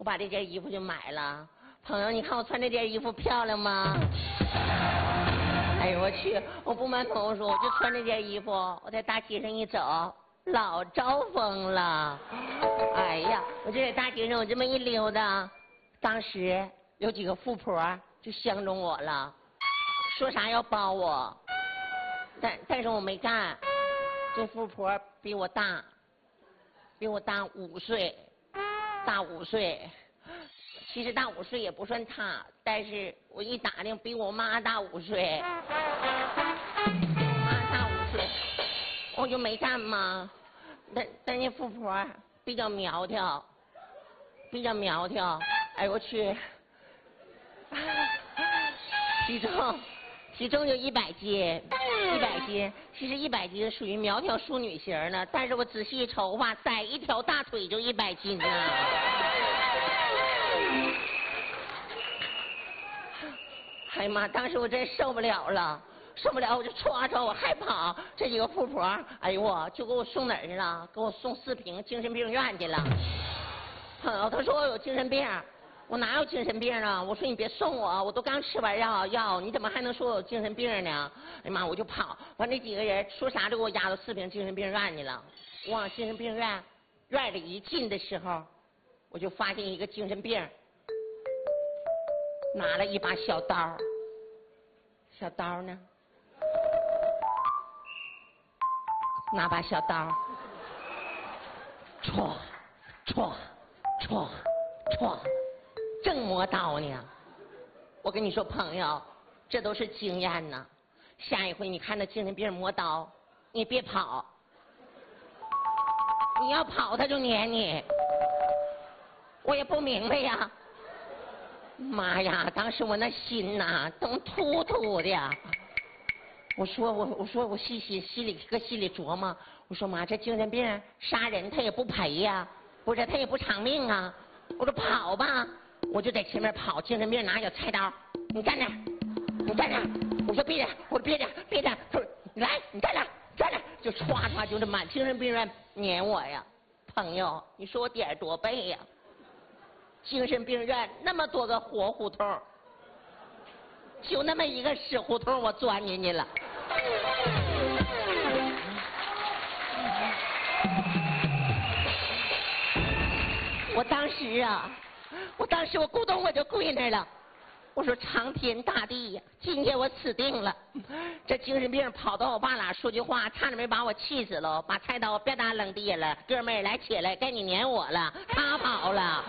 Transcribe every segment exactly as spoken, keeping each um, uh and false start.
把这件衣服就买了。朋友，你看我穿这件衣服漂亮吗？哎呦我去！我不瞒朋友说，我就穿这件衣服，我在大街上一走，老招风了。哎呀，我就在大街上我这么一溜达，当时有几个富婆就相中我了，说啥要包我，但但是我没干。这富婆比我大，比我大五岁，大五岁。其实大五岁也不算差，但是我一打听，比我妈大五岁，妈大五岁，我就没干嘛。但但那富婆比较苗条，比较苗条，哎我去，体重体重就一百斤，一百斤，其实一百斤属于苗条淑女型的，但是我仔细一瞅吧，宰一条大腿就一百斤呢。哎呀妈！当时我真受不了了，受不了我就唰唰我害跑。这几个富婆，哎呦我就给我送哪儿去了？给我送四平精神病院去了。朋友，他说我有精神病，我哪有精神病啊？我说你别送我，我都刚吃完药药，你怎么还能说我有精神病呢？哎呀妈！我就跑，完那几个人说啥就给我押到四平精神病院去了。我往精神病院院里一进的时候，我就发现一个精神病拿了一把小刀，小刀呢？拿把小刀，歘歘歘歘，正磨刀呢。我跟你说，朋友，这都是经验呐。下一回你看那精神病磨刀，你别跑，你要跑他就撵你。我也不明白呀。妈呀！当时我那心呐，都突突的。我说我我说我细心心里搁心里琢磨，我说妈，这精神病杀人他也不赔呀，不是他也不偿命啊。我说跑吧，我就在前面跑，精神病拿小菜刀，你站那，你站那。我说别着，我说别着别着，他说你来，你站那站那，就唰唰就这满精神病院撵我呀。朋友，你说我点儿多背呀？精神病院那么多个活胡同，就那么一个死胡同，我钻进去了。我当时啊，我当时我咕咚我就跪那儿了。我说长天大地呀，今天我死定了！这精神病跑到我爸俩说句话，差点没把我气死了，把菜刀别打扔地下了。哥们儿来起来，该你撵我了，他跑了。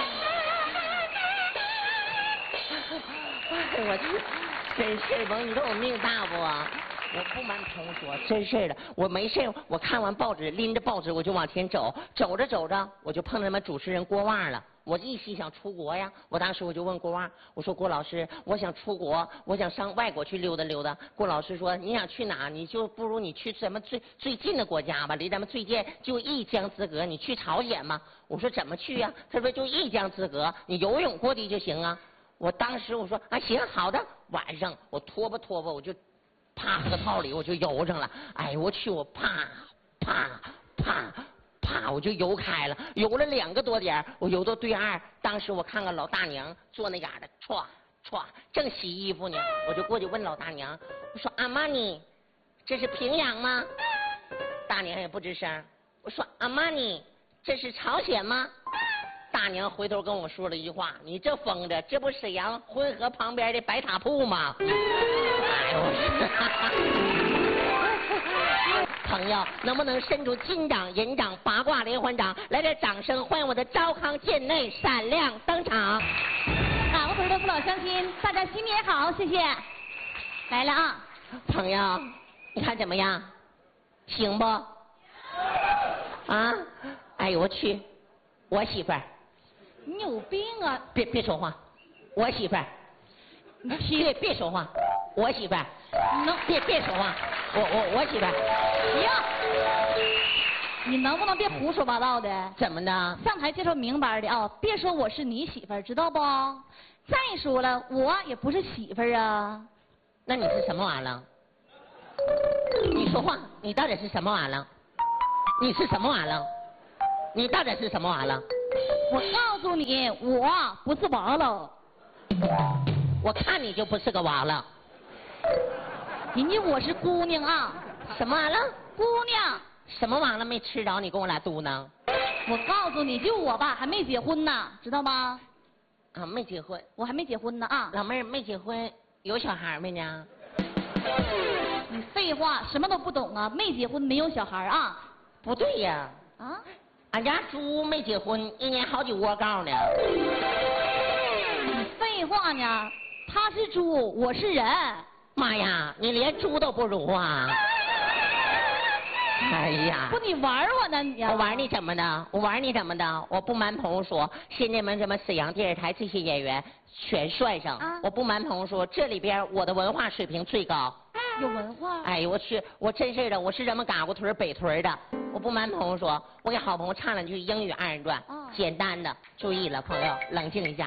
哎，我这真是甭你说我命大不？我不瞒同说，真是的，我没事，我看完报纸，拎着报纸我就往前走，走着走着我就碰到他们主持人郭旺了。我一心想出国呀，我当时我就问郭旺，我说郭老师，我想出国，我想上外国去溜达溜达。郭老师说，你想去哪？你就不如你去咱们最最近的国家吧，离咱们最近就一江之隔，你去朝鲜吗？我说怎么去呀？他说就一江之隔，你游泳过去就行啊。我当时我说啊行好的，晚上我拖吧拖吧我就趴河套里我就游上了。哎我去，我啪啪啪啪我就游开了，游了两个多点，我游到对岸。当时我看看老大娘坐那嘎达，歘歘正洗衣服呢，我就过去问老大娘，我说阿玛尼，这是平壤吗？大娘也不吱声。我说阿玛尼，这是朝鲜吗？大娘回头跟我说了一句话，你这疯子，这不沈阳浑河旁边的白塔铺吗？哎呦，朋友，能不能伸出金掌、银掌、八卦连环掌，来点掌声欢迎我的昭康健内闪亮登场！啊，我可是的父老乡亲，大家新年好，谢谢。来了啊，朋友，你看怎么样？行不？啊？哎呦我去，我媳妇儿。 你有病啊！ 别别说话，我媳妇儿。你别别说话，我媳妇儿。 你能别别说话，我我我媳妇儿。 行，你能不能别胡说八道的？ 怎么的？ 上台介绍明白的啊！别说我是你媳妇儿，知道不？再说了，我也不是媳妇儿啊。 那你是什么玩意儿？你说话，你到底是什么玩意儿？你是什么玩意儿？你到底是什么玩意儿？ 我告诉你，我不是王了。 我看你就不是个王了。 人家我是姑娘啊。 什么完了？ 姑娘。 什么完了没吃着？你跟我俩嘟囔。 我告诉你，就我吧，还没结婚呢，知道吗？ 啊，没结婚。 我还没结婚呢啊。 老妹儿没结婚，有小孩没呢？ 你废话，什么都不懂啊！没结婚，没有小孩啊？ 不对呀。 啊？ 俺家猪没结婚，一年好几窝告呢。 你废话呢？他是猪，我是人。 妈呀，你连猪都不如啊！哎呀， 不，你玩我呢你呀？ 我玩你怎么的？我玩你怎么的？我不瞒朋友说，现在们什么沈阳电视台这些演员全算上，啊、我不瞒朋友说，这里边我的文化水平最高。 有文化？ 哎呦我去，我真是的，我是咱们嘎咕屯北屯的。我不瞒朋友说，我给好朋友唱两句英语二人转，哦、简单的。注意了，朋友，冷静一下。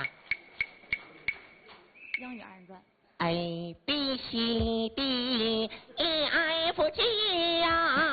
英语二人转。 A B C D E F G 呀。